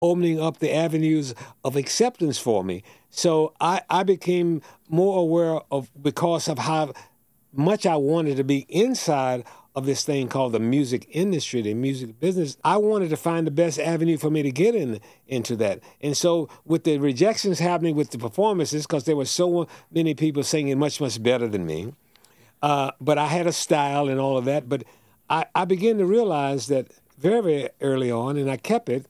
opening up the avenues of acceptance for me. So I became more aware of, because of how much I wanted to be inside of this thing called the music industry, the music business. I wanted to find the best avenue for me to get into that. And so with the rejections happening with the performances, because there were so many people singing much, much better than me, but I had a style and all of that. But I began to realize that very, very early on, and I kept it,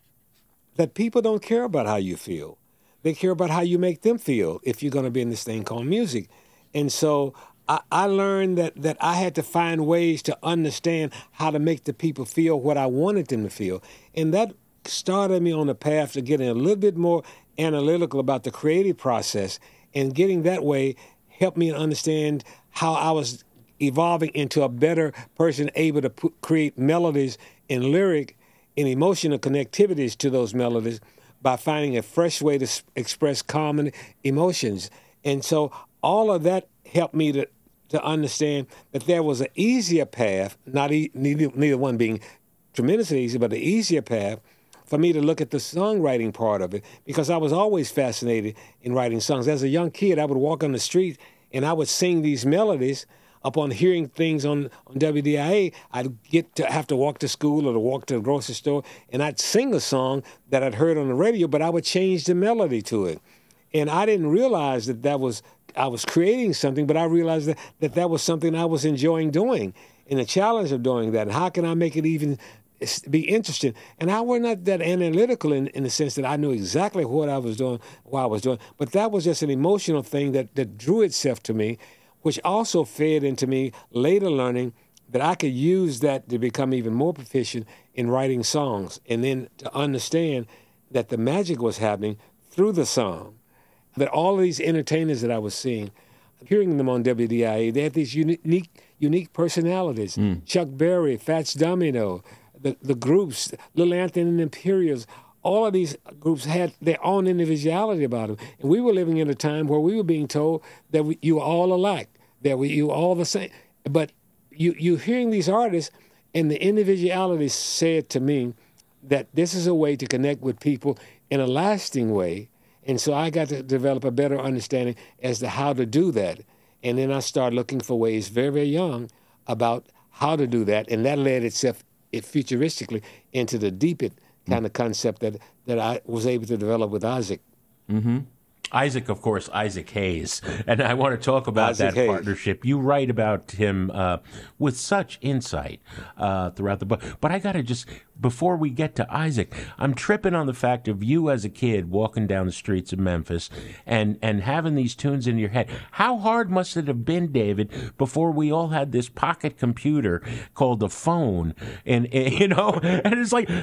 that people don't care about how you feel. They care about how you make them feel if you're going to be in this thing called music. And so I learned that I had to find ways to understand how to make the people feel what I wanted them to feel. And that started me on the path to getting a little bit more analytical about the creative process. And getting that way helped me understand how I was evolving into a better person, able to create melodies and lyric and emotional connectivities to those melodies by finding a fresh way to express common emotions. And so all of that helped me to understand that there was an easier path, neither one being tremendously easy, but an easier path for me to look at the songwriting part of it, because I was always fascinated in writing songs. As a young kid, I would walk on the street and I would sing these melodies. Upon hearing things on WDIA, I'd have to walk to school or to walk to the grocery store, and I'd sing a song that I'd heard on the radio, but I would change the melody to it. And I didn't realize that I was creating something, but I realized that was something I was enjoying doing, and the challenge of doing that. And how can I make it even be interesting? And I was not that analytical in the sense that I knew exactly what I was doing, why I was doing, but that was just an emotional thing that drew itself to me, which also fed into me later learning that I could use that to become even more proficient in writing songs, and then to understand that the magic was happening through the song. That all of these entertainers that I was seeing, hearing them on WDIA, they had these unique personalities. Chuck Berry, Fats Domino, the groups, Little Anthony and the Imperials, all of these groups had their own individuality about them. And we were living in a time where we were being told that you were all alike, that you were all the same. But you hearing these artists, and the individuality said to me that this is a way to connect with people in a lasting way. And so I got to develop a better understanding as to how to do that. And then I started looking for ways very, very young about how to do that. And that led itself futuristically into the deepest kind of concept that I was able to develop with Isaac. Mm-hmm. Isaac, of course, Isaac Hayes. And I want to talk about Isaac that Hayes. partnership. You write about him with such insight throughout the book. But I got to just, before we get to Isaac, I'm tripping on the fact of you as a kid walking down the streets of Memphis and having these tunes in your head. How hard must it have been, David, before we all had this pocket computer called the phone? And you know, and it's like,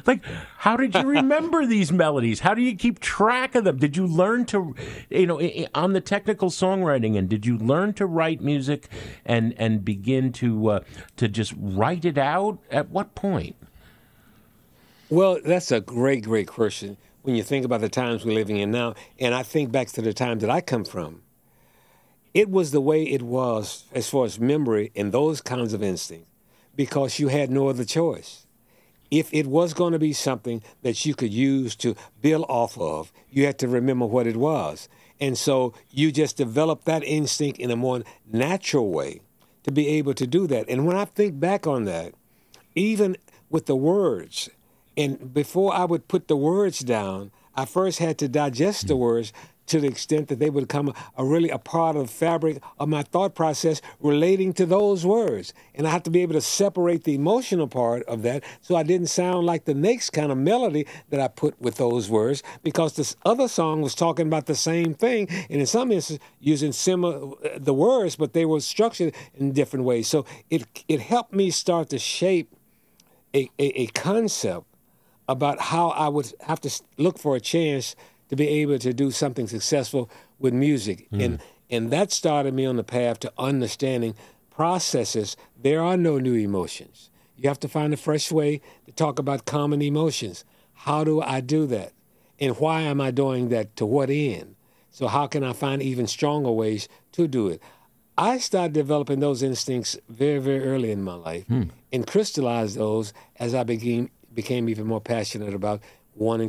how did you remember these melodies? How do you keep track of them? Did you learn to, on the technical songwriting end, did you learn to write music and begin to just write it out? At what point? Well, that's a great, great question when you think about the times we're living in now. And I think back to the time that I come from. It was the way it was as far as memory and those kinds of instincts, because you had no other choice. If it was going to be something that you could use to build off of, you had to remember what it was. And so you just developed that instinct in a more natural way to be able to do that. And when I think back on that, even with the words, and before I would put the words down, I first had to digest the words to the extent that they would become really a part of the fabric of my thought process relating to those words. And I have to be able to separate the emotional part of that so I didn't sound like the next kind of melody that I put with those words, because this other song was talking about the same thing, and in some instances using similar the words, but they were structured in different ways. So it helped me start to shape a concept about how I would have to look for a chance to be able to do something successful with music. And that started me on the path to understanding processes. There are no new emotions. You have to find a fresh way to talk about common emotions. How do I do that? And why am I doing that? To what end? So how can I find even stronger ways to do it? I started developing those instincts very, very early in my life and crystallized those as I became even more passionate about wanting